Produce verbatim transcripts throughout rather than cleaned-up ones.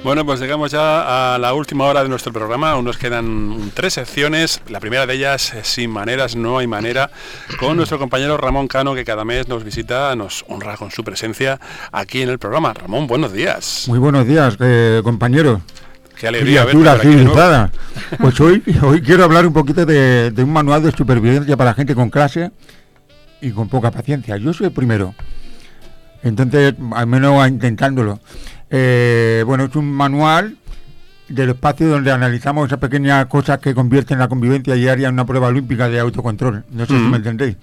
Bueno, pues llegamos ya a la última hora de nuestro programa. Aún nos quedan tres secciones. La primera de ellas, Sin maneras no hay manera, con nuestro compañero Ramón Cano, que cada mes nos visita, nos honra con su presencia aquí en el programa. Ramón, buenos días. Muy buenos días, eh, compañero. Qué alegría verte Criatura civilizada. Pues hoy, hoy quiero hablar un poquito de, de un manual de supervivencia para gente con clase y con poca paciencia. Yo soy el primero, entonces al menos intentándolo. Eh, bueno, es un manual del espacio donde analizamos esas pequeñas cosas que convierten la convivencia diaria en una prueba olímpica de autocontrol. No sé mm. si me entendéis.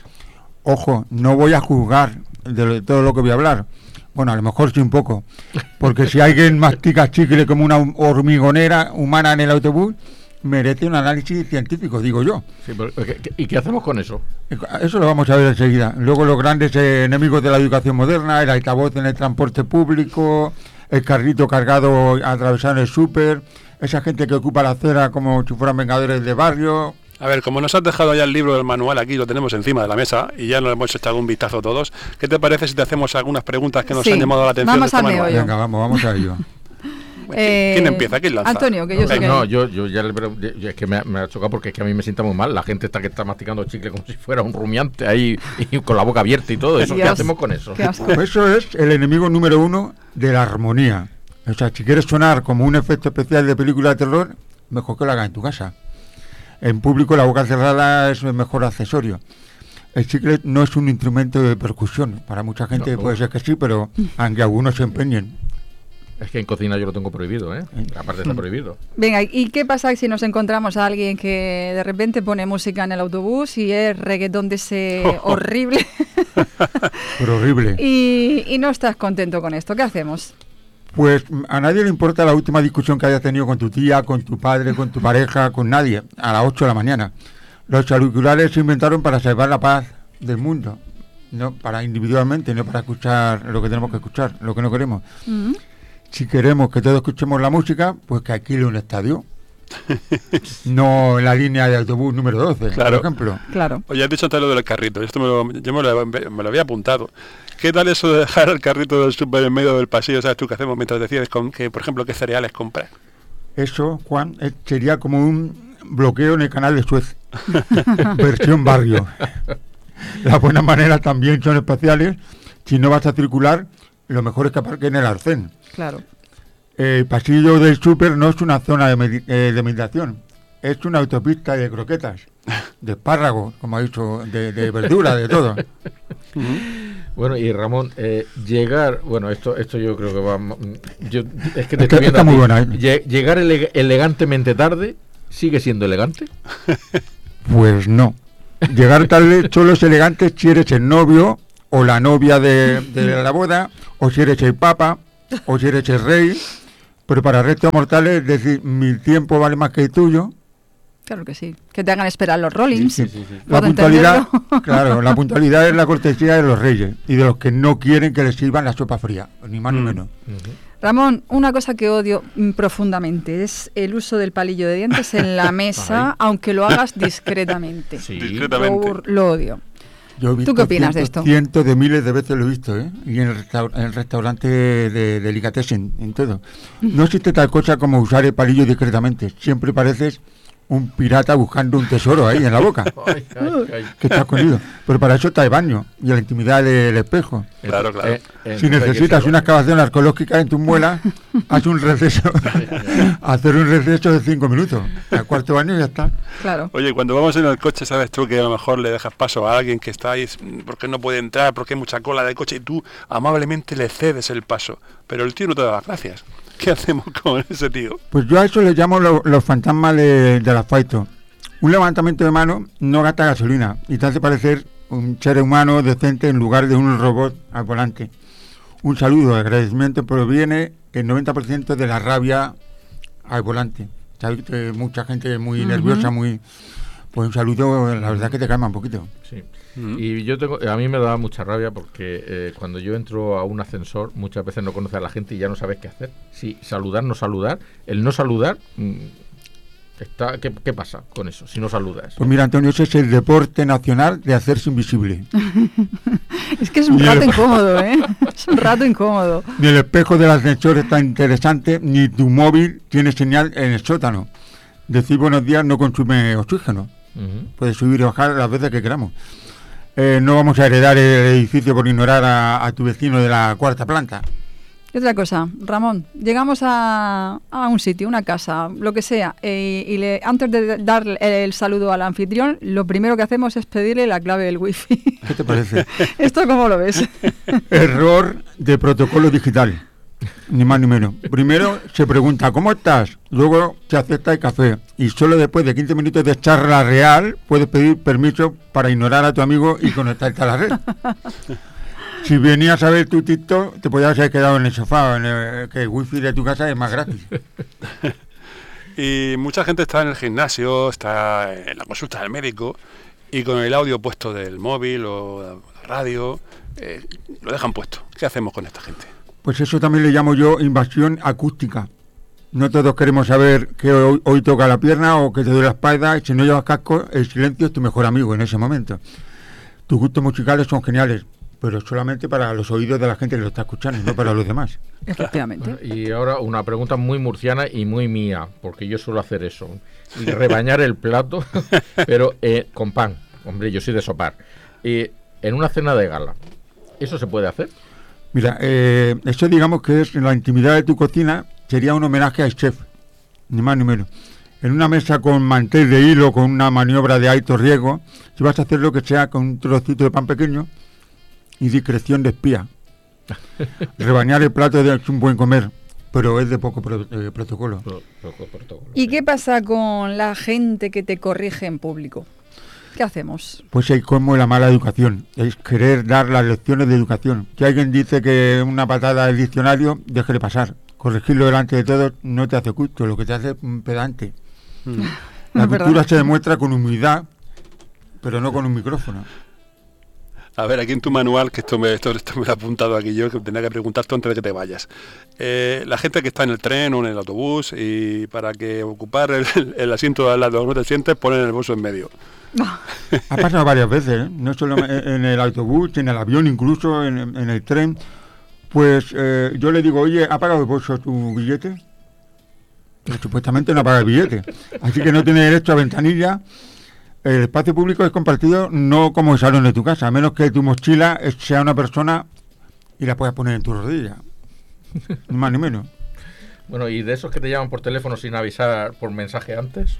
Ojo, no voy a juzgar de, lo, de todo lo que voy a hablar. Bueno, a lo mejor sí un poco. Porque si alguien mastica chicle como una hormigonera humana en el autobús, merece un análisis científico, digo yo. Sí, pero, ¿y qué hacemos con eso? Eso lo vamos a ver enseguida. Luego los grandes eh, enemigos de la educación moderna, el altavoz en el transporte público, el carrito cargado atravesando el súper, esa gente que ocupa la acera como si fueran vengadores de barrio. A ver, como nos has dejado ya el libro del manual aquí, lo tenemos encima de la mesa y ya nos hemos echado un vistazo todos, ¿qué te parece si te hacemos algunas preguntas que nos sí, han llamado la atención vamos de este a manual? Venga, vamos, vamos a ello. Eh, ¿Quién empieza? ¿Quién lanza? Antonio, que yo no, sé que... No, yo, yo ya le yo, es que me, me ha chocado porque es que a mí me sienta muy mal. La gente está que está masticando chicle como si fuera un rumiante ahí y con la boca abierta y todo eso. Dios, ¿qué hacemos con eso? Eso es el enemigo número uno de la armonía. O sea, si quieres sonar como un efecto especial de película de terror, mejor que lo hagas en tu casa. En público la boca cerrada es el mejor accesorio. El chicle no es un instrumento de percusión. Para mucha gente no, no. puede ser que sí, pero aunque algunos se empeñen. Es que en cocina yo lo tengo prohibido, ¿eh? Aparte está prohibido. Venga, ¿y qué pasa si nos encontramos a alguien que de repente pone música en el autobús y es reggaetón de ese oh. horrible? Pero horrible. Y, y no estás contento con esto, ¿qué hacemos? Pues a nadie le importa la última discusión que hayas tenido con tu tía, con tu padre, con tu pareja, con nadie, a las ocho de la mañana. Los auriculares se inventaron para salvar la paz del mundo, no para individualmente, no para escuchar lo que tenemos que escuchar, lo que no queremos. Uh-huh. Si queremos que todos escuchemos la música, pues que alquile un estadio. No la línea de autobús número doce, claro. por ejemplo. Claro. Oye, has dicho antes lo del carrito. Esto me lo, yo me lo, me lo había apuntado. ¿Qué tal eso de dejar el carrito del súper en medio del pasillo? ¿Sabes tú qué hacemos mientras decides con que, por ejemplo, qué cereales comprar? Eso, Juan, es, sería como un bloqueo en el canal de Suez. Versión barrio. Las buenas maneras también son especiales. Si no vas a circular, lo mejor es que aparque en el arcén. Claro. El pasillo del súper no es una zona de, medi- eh, de meditación, es una autopista de croquetas, de espárragos, como ha dicho, de, de verdura, de todo. Bueno, y Ramón, eh, llegar, bueno, esto esto yo creo que va, yo, es que te es que estoy viendo está muy buena, ¿eh? Lle- llegar ele- elegantemente tarde, ¿sigue siendo elegante? Pues no. Llegar tarde solo es elegante si eres el novio o la novia de, de la boda, o si eres el papa, o si eres el rey, pero para el resto de mortales, es decir, mi tiempo vale más que el tuyo. Claro que sí, que te hagan esperar los Rollins. Sí, sí, sí. La puntualidad, claro, la puntualidad es la cortesía de los reyes y de los que no quieren que les sirvan la sopa fría, ni más mm. ni menos. Uh-huh. Ramón, una cosa que odio profundamente es el uso del palillo de dientes en la mesa, aunque lo hagas discretamente. Sí, discretamente. Lo, lo odio. Yo he visto ¿Tú qué opinas cientos, de esto? Cientos de miles de veces lo he visto, ¿eh? Y en el, restaur- en el restaurante de delicatessen, en todo. No existe tal cosa como usar el palillo discretamente. Siempre pareces un pirata buscando un tesoro ahí en la boca. Ay, ay, ay. Que está escondido. Pero para eso está el baño y la intimidad del espejo. Claro, claro. Eh, eh, si necesitas una excavación arqueológica en tus muelas, haz un receso. Hacer un receso de cinco minutos. Al cuarto baño y ya está. Claro. Oye, cuando vamos en el coche, sabes tú que a lo mejor le dejas paso a alguien que está ahí porque no puede entrar, porque hay mucha cola de coche y tú amablemente le cedes el paso. Pero el tío no te da las gracias. ¿Qué hacemos con ese tío? Pues yo a eso le llamo lo, los fantasmas de, del asfalto. Un levantamiento de mano no gasta gasolina y te hace parecer un ser humano decente en lugar de un robot al volante. Un saludo, agradecimiento proviene el noventa por ciento de la rabia al volante. Sabes que mucha gente muy uh-huh. nerviosa, muy... Pues un saludo, la verdad que te calma un poquito. Sí. Uh-huh. Y yo tengo, a mí me da mucha rabia porque eh, cuando yo entro a un ascensor muchas veces no conoces a la gente y ya no sabes qué hacer. Si saludar, no saludar. El no saludar, mmm, Está, ¿qué, ¿Qué pasa con eso si no saludas? Pues mira, Antonio, ese es el deporte nacional de hacerse invisible. Es que es un Ni rato el- incómodo, ¿eh? Es un rato incómodo. Ni el espejo del ascensor está interesante, ni tu móvil tiene señal en el sótano. Decir buenos días no consume oxígeno. Uh-huh. Puede subir y bajar las veces que queramos. Eh, no vamos a heredar el edificio por ignorar a, a tu vecino de la cuarta planta. Y otra cosa, Ramón, llegamos a, a un sitio, una casa, lo que sea, eh, y le, antes de dar el, el saludo al anfitrión, lo primero que hacemos es pedirle la clave del wifi. ¿Qué te parece? ¿Esto cómo lo ves? Error de protocolo digital. Ni más ni menos. Primero se pregunta ¿cómo estás? Luego se acepta el café. Y solo después de quince minutos de charla real puedes pedir permiso para ignorar a tu amigo y conectarte a la red. Si venías a ver tu TikTok, te podías haber quedado en el sofá, en el, que el wifi de tu casa es más gratis. Y mucha gente está en el gimnasio, está en la consulta del médico y con el audio puesto del móvil o la radio, eh, lo dejan puesto. ¿Qué hacemos con esta gente? Pues eso también le llamo yo invasión acústica. No todos queremos saber que hoy, hoy toca la pierna o que te duele la espalda, y si no llevas casco, el silencio es tu mejor amigo en ese momento. Tus gustos musicales son geniales, pero solamente para los oídos de la gente que lo está escuchando, no para los demás. Efectivamente. Y ahora una pregunta muy murciana y muy mía, porque yo suelo hacer eso, y rebañar el plato, pero eh, con pan. Hombre, yo soy de sopar. Y en una cena de gala, ¿eso se puede hacer? Mira, eh, eso digamos que es en la intimidad de tu cocina, sería un homenaje al chef, ni más ni menos. En una mesa con mantel de hilo, con una maniobra de alto riesgo, si vas a hacer lo que sea con un trocito de pan pequeño y discreción de espía. Rebañar el plato es un buen comer, pero es de poco pro- eh, protocolo. Pro- poco protocolo, ¿Y sí. qué pasa con la gente que te corrige en público? ¿Qué hacemos? Pues es como la mala educación, es querer dar las lecciones de educación. Si alguien dice que una patada del diccionario, déjele pasar. Corregirlo delante de todos no te hace justo, lo que te hace un pedante. La Es verdad. cultura se demuestra con humildad, pero no con un micrófono. A ver, aquí en tu manual, que esto me, esto, esto me lo he apuntado aquí yo, que tendría que preguntarte antes de que te vayas. Eh, la gente que está en el tren o en el autobús y para que ocupar el, el asiento de al lado no te sientes, ponen el bolso en medio. Ha pasado varias veces, ¿eh? No solo en en el autobús, en el avión, incluso en, en el tren. Pues eh, yo le digo, oye, ¿ha pagado el bolso tu billete? Pero supuestamente no ha pagado el billete. Así que no tiene derecho a ventanilla. El espacio público es compartido no como el salón de tu casa, a menos que tu mochila es- sea una persona y la puedas poner en tu rodilla. Ni más ni menos. Bueno, ¿y de esos que te llaman por teléfono sin avisar por mensaje antes?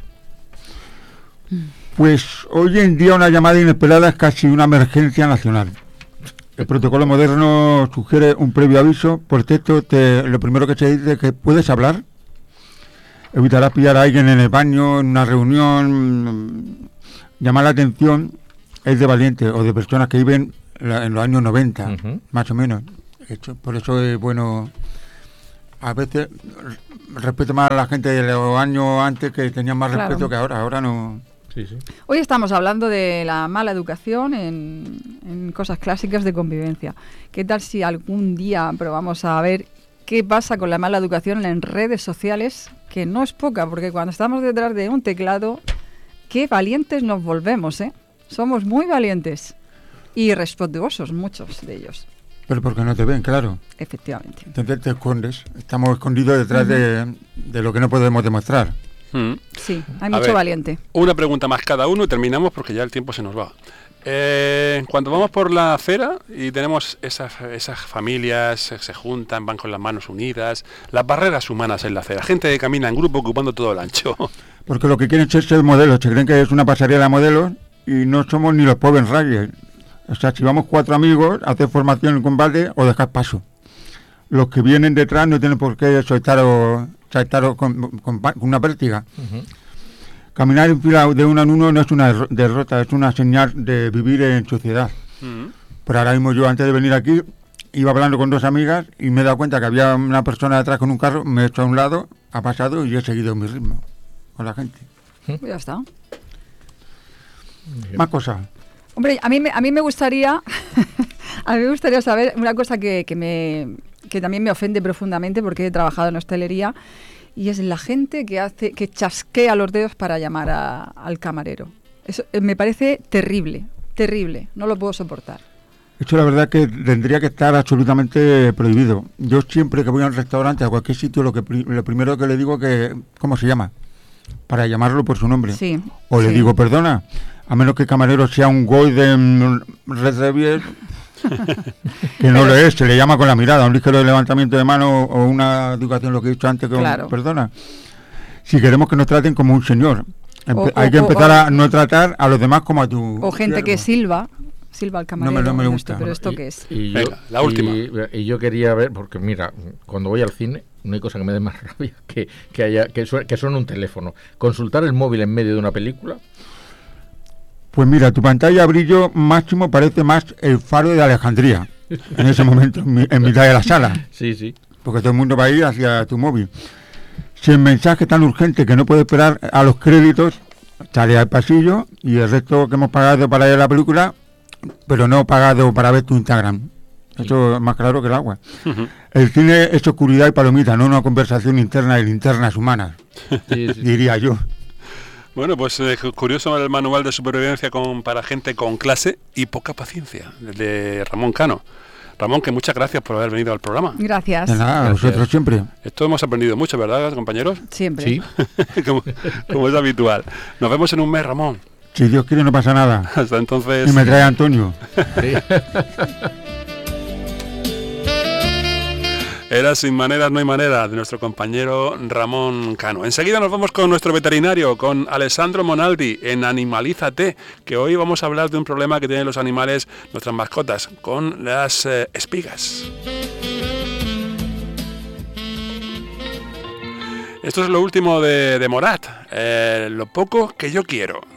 Pues hoy en día una llamada inesperada es casi una emergencia nacional. El protocolo moderno sugiere un previo aviso. Por texto, te, lo primero que se dice es que puedes hablar. Evitarás pillar a alguien en el baño, en una reunión. Llamar la atención es de valientes o de personas que viven la- en los años noventa, Ujú. más o menos. Esto- por eso es bueno. A veces r- respeto más a la gente de los años antes, que tenían más Claro. respeto que ahora. Ahora no. Sí, sí. Hoy estamos hablando de la mala educación en, en cosas clásicas de convivencia. ¿Qué tal si algún día probamos a ver qué pasa con la mala educación en redes sociales? Que no es poca, porque cuando estamos detrás de un teclado, qué valientes nos volvemos, ¿eh? Somos muy valientes y respetuosos, muchos de ellos, Pero porque no te ven, claro. efectivamente. Entonces te escondes. Estamos escondidos detrás de, de lo que no podemos demostrar. Mm. Sí, hay A mucho ver. valiente. Una pregunta más cada uno y terminamos porque ya el tiempo se nos va. Eh, cuando vamos por la acera y tenemos esas, esas familias, se, se juntan, van con las manos unidas, las barreras humanas en la acera, gente que camina en grupo ocupando todo el ancho. Porque lo que quieren es ser modelos. Se creen que es una pasarela de modelos y no somos ni los Power Rangers. O sea, si vamos cuatro amigos, hacer formación en combate o dejar paso. Los que vienen detrás no tienen por qué saltaros, saltaros con, con, con una pértiga. Ujú. Caminar en fila de uno en uno no es una derro- derrota, es una señal de vivir en sociedad. Mm. Pero ahora mismo yo, antes de venir aquí, iba hablando con dos amigas y me he dado cuenta que había una persona detrás con un carro, me he hecho a un lado, ha pasado y he seguido mi ritmo con la gente. Pues ya está. Más cosas. Hombre, a mí, me- a mí me gustaría a mí me gustaría saber una cosa que, que, me, que también me ofende profundamente porque he trabajado en hostelería y es la gente que hace que chasquea los dedos para llamar a, al camarero. Eso eh, me parece terrible, terrible, no lo puedo soportar. Esto la verdad que tendría que estar absolutamente prohibido. Yo siempre que voy a un restaurante, a cualquier sitio, lo que pri- lo primero que le digo que ¿cómo se llama? Para llamarlo por su nombre. Sí, o sí. le digo, perdona, a menos que el camarero sea un Golden Retriever, que no lo es, se le llama con la mirada, un ligero levantamiento de mano o una educación, lo que he dicho antes, con Claro. perdona. Si queremos que nos traten como un señor, Empe- O- hay o- que o- empezar o- a no tratar a los demás como a tu O gente que siervo. silba, silba al camarero. No me- no me y gusta. esto, pero ¿esto Y- qué es? y yo- Venga, la última. Y, y yo quería ver, porque mira, cuando voy al cine, no hay cosa que me dé más rabia que, que, haya, que, suene, que suene un teléfono. Consultar el móvil en medio de una película. Pues mira, tu pantalla brillo máximo parece más el faro de Alejandría, en ese momento, en, mi- en mitad de la sala, Sí, sí. porque todo el mundo va a ir hacia tu móvil. Si el mensaje es tan urgente que no puede esperar a los créditos, sale al pasillo y el resto que hemos pagado para ir a la película, pero no pagado para ver tu Instagram. Eso es más claro que el agua. Ujú. El cine es oscuridad y palomita, no una conversación interna de linternas humanas, Sí, sí. diría yo. Bueno, pues eh, curioso el manual de supervivencia con, para gente con clase y poca paciencia, de Ramón Cano. Ramón, que muchas gracias por haber venido al programa. Gracias. De nada, Gracias. nosotros siempre. Esto hemos aprendido mucho, ¿verdad, compañeros? Siempre. Sí. como, como es habitual. Nos vemos en un mes, Ramón. Si Dios quiere no pasa nada. Hasta entonces... Y me trae Antonio. Sí. Era Sin maneras no hay manera, de nuestro compañero Ramón Cano. Enseguida nos vamos con nuestro veterinario, con Alessandro Monaldi, en Animalízate, que hoy vamos a hablar de un problema que tienen los animales, nuestras mascotas, con las eh, espigas. Esto es lo último de, de Morat, eh, lo poco que yo quiero.